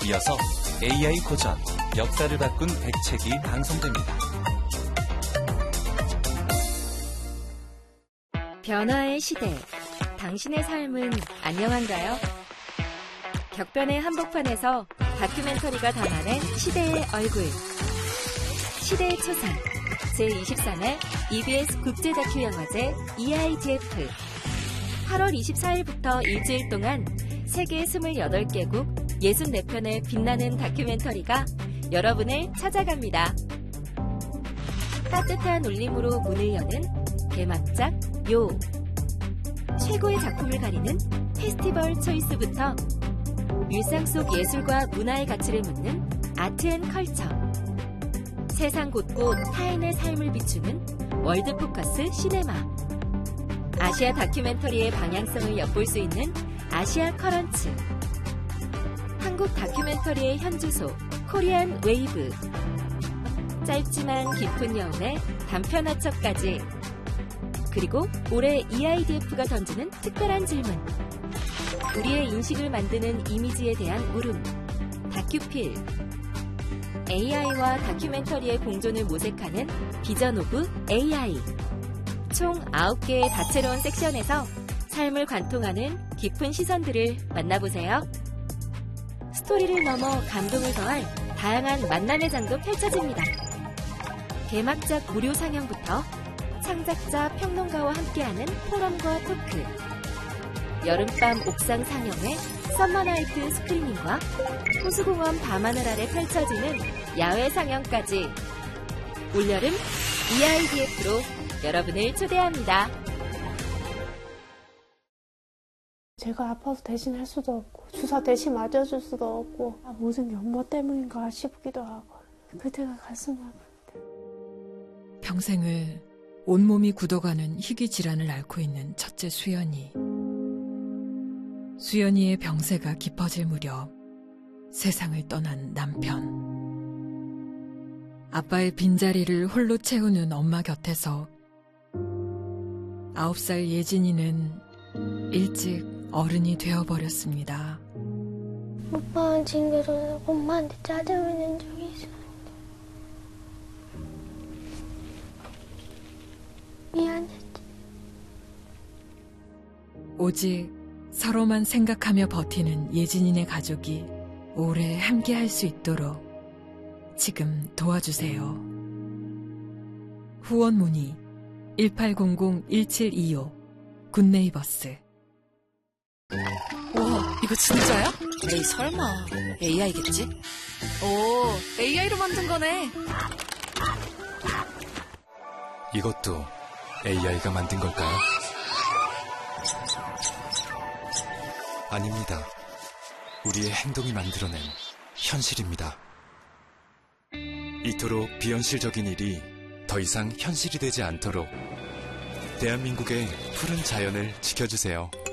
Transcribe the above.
이어서 AI 고전, 역사를 바꾼 백책이 방송됩니다. 변화의 시대, 당신의 삶은 안녕한가요? 격변의 한복판에서 다큐멘터리가 담아낸 시대의 얼굴. 시대의 초상, 제23회 EBS 국제다큐영화제 EIDF. 8월 24일부터 일주일 동안 세계 28개국 64편의 빛나는 다큐멘터리가 여러분을 찾아갑니다. 따뜻한 울림으로 문을 여는 개막작 요. 최고의 작품을 가리는 페스티벌 초이스부터 일상 속 예술과 문화의 가치를 묻는 아트앤컬처. 세상 곳곳 타인의 삶을 비추는 월드포커스 시네마. 아시아 다큐멘터리의 방향성을 엿볼 수 있는 아시아 커런츠. 한국 다큐멘터리의 현주소 코리안 웨이브. 짧지만 깊은 여운의 단편화첩까지. 그리고 올해 EIDF가 던지는 특별한 질문. 우리의 인식을 만드는 이미지에 대한 물음. 다큐필. AI와 다큐멘터리의 공존을 모색하는 비전 오브 AI. 총 9개의 다채로운 섹션에서 삶을 관통하는 깊은 시선들을 만나보세요. 스토리를 넘어 감동을 더할 다양한 만남의 장도 펼쳐집니다. 개막작 무료 상영부터 창작자 평론가와 함께하는 포럼과 토크, 여름밤 옥상 상영회 썸머나이트 스크리닝과 호수공원 밤하늘 아래 펼쳐지는 야외 상영까지 올여름 EIDF로 여러분을 초대합니다. 제가 아파서 대신 할 수도 없고 주사 대신 맞아줄 수도 없고 모든 게 엄마 때문인가 싶기도 하고 그때가 가슴 아픈데. 평생을 온몸이 굳어가는 희귀 질환을 앓고 있는 첫째 수연이. 수연이의 병세가 깊어질 무렵 세상을 떠난 남편. 아빠의 빈자리를 홀로 채우는 엄마 곁에서 9살 예진이는 일찍 어른이 되어버렸습니다. 오빠는 징그러서 엄마한테 짜증을 낸 적이 있었는데 미안했지. 오직 서로만 생각하며 버티는 예진이네 가족이 오래 함께할 수 있도록 지금 도와주세요. 후원 문의 1800-1725 굿네이버스. 와, 이거 진짜야? 에이, 설마. AI겠지? 오, AI로 만든 거네. 이것도 AI가 만든 걸까요? 아닙니다. 우리의 행동이 만들어낸 현실입니다. 이토록 비현실적인 일이 더 이상 현실이 되지 않도록 대한민국의 푸른 자연을 지켜주세요.